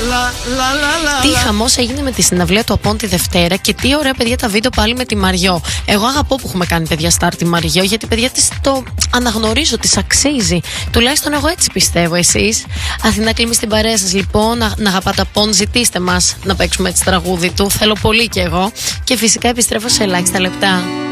Τι χαμός έγινε με τη συναυλία του Απόν τη Δευτέρα και τι ωραία παιδιά τα βίντεο πάλι με τη Μαριό. Εγώ αγαπώ που έχουμε κάνει παιδιά στάρ τη Μαριό, γιατί παιδιά της το αναγνωρίζω, της αξίζει. Τουλάχιστον εγώ έτσι πιστεύω. Εσείς, Αθηνά Κλίμη στην παρέα σας λοιπόν, να αγαπάτε Απόν, ζητήστε μας να παίξουμε έτσι τραγούδι του. Θέλω πολύ κι εγώ. Και φυσικά επιστρέφω σε ελάχιστα λεπτά.